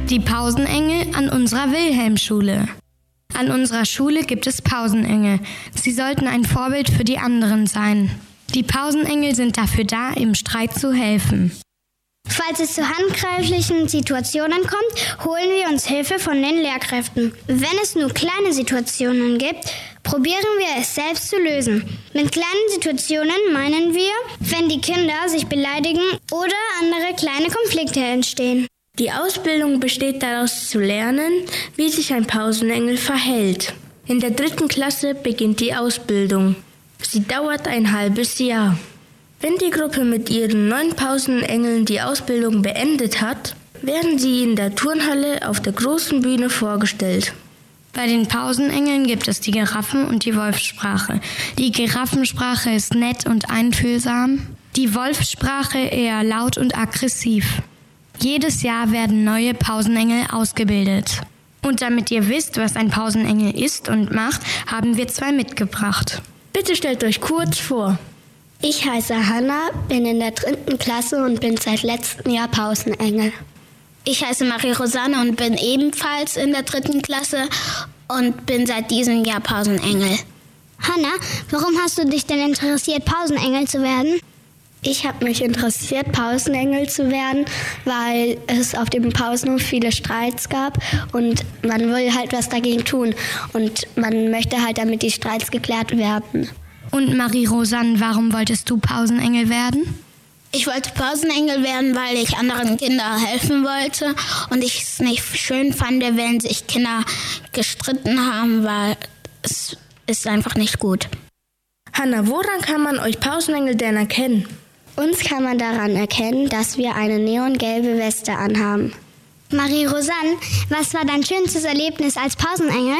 Die Pausenengel an unserer Wilhelmschule. An unserer Schule gibt es Pausenengel. Sie sollten ein Vorbild für die anderen sein. Die Pausenengel sind dafür da, im Streit zu helfen. Falls es zu handgreiflichen Situationen kommt, holen wir uns Hilfe von den Lehrkräften. Wenn es nur kleine Situationen gibt, probieren wir es selbst zu lösen. Mit kleinen Situationen meinen wir, wenn die Kinder sich beleidigen oder andere kleine Konflikte entstehen. Die Ausbildung besteht daraus zu lernen, wie sich ein Pausenengel verhält. In der 3. Klasse beginnt die Ausbildung. Sie dauert ein halbes Jahr. Wenn die Gruppe mit ihren 9 Pausenengeln die Ausbildung beendet hat, werden sie in der Turnhalle auf der großen Bühne vorgestellt. Bei den Pausenengeln gibt es die Giraffen- und die Wolfssprache. Die Giraffensprache ist nett und einfühlsam, die Wolfssprache eher laut und aggressiv. Jedes Jahr werden neue Pausenengel ausgebildet. Und damit ihr wisst, was ein Pausenengel ist und macht, haben wir 2 mitgebracht. Bitte stellt euch kurz vor. Ich heiße Hanna, bin in der 3. Klasse und bin seit letztem Jahr Pausenengel. Ich heiße Marie-Rosanne und bin ebenfalls in der 3. Klasse und bin seit diesem Jahr Pausenengel. Hanna, warum hast du dich denn interessiert, Pausenengel zu werden? Ich habe mich interessiert, Pausenengel zu werden, weil es auf dem Pausenhof viele Streits gab und man will halt was dagegen tun und man möchte halt, damit die Streits geklärt werden. Und Marie-Rosanne, warum wolltest du Pausenengel werden? Ich wollte Pausenengel werden, weil ich anderen Kindern helfen wollte und ich es nicht schön fand, wenn sich Kinder gestritten haben, weil es ist einfach nicht gut. Hanna, woran kann man euch Pausenengel denn erkennen? Uns kann man daran erkennen, dass wir eine neongelbe Weste anhaben. Marie-Rosanne, was war dein schönstes Erlebnis als Pausenengel?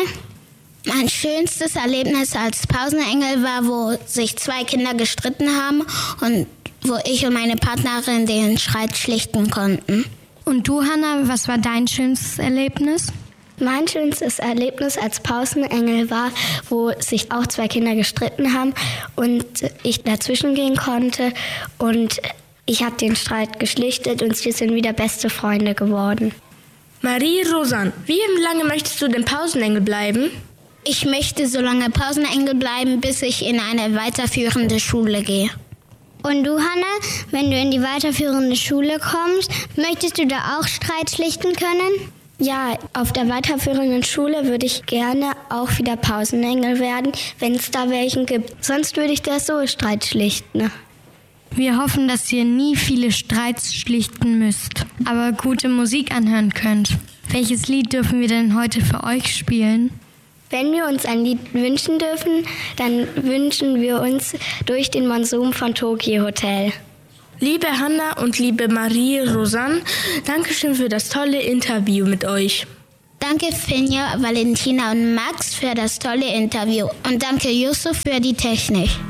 Mein schönstes Erlebnis als Pausenengel war, wo sich 2 Kinder gestritten haben und wo ich und meine Partnerin den Streit schlichten konnten. Und du, Hanna, was war dein schönstes Erlebnis? Mein schönstes Erlebnis als Pausenengel war, wo sich auch 2 Kinder gestritten haben und ich dazwischen gehen konnte und ich habe den Streit geschlichtet und wir sind wieder beste Freunde geworden. Marie-Rosanne, wie lange möchtest du denn Pausenengel bleiben? Ich möchte so lange Pausenengel bleiben, bis ich in eine weiterführende Schule gehe. Und du, Hanna, wenn du in die weiterführende Schule kommst, möchtest du da auch Streit schlichten können? Ja, auf der weiterführenden Schule würde ich gerne auch wieder Pausenengel werden, wenn es da welchen gibt. Sonst würde ich das so Streit schlichten. Wir hoffen, dass ihr nie viele Streits schlichten müsst, aber gute Musik anhören könnt. Welches Lied dürfen wir denn heute für euch spielen? Wenn wir uns ein Lied wünschen dürfen, dann wünschen wir uns Durch den Monsum von Tokio Hotel. Liebe Hanna und liebe Marie-Rosanne, Dankeschön für das tolle Interview mit euch. Danke Finja, Valentina und Max für das tolle Interview und danke Yusuf für die Technik.